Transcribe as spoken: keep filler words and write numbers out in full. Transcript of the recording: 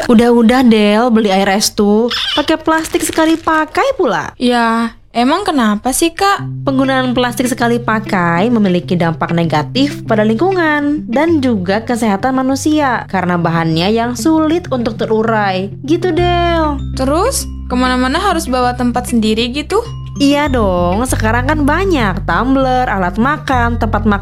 Udah-udah Del, beli air es tuh pakai plastik sekali pakai pula. Ya, emang kenapa sih Kak? Penggunaan plastik sekali pakai memiliki dampak negatif pada lingkungan dan juga kesehatan manusia karena bahannya yang sulit untuk terurai. Gitu Del. Terus, kemana-mana harus bawa tempat sendiri gitu? Iya dong, sekarang kan banyak tumbler, alat makan, tempat makan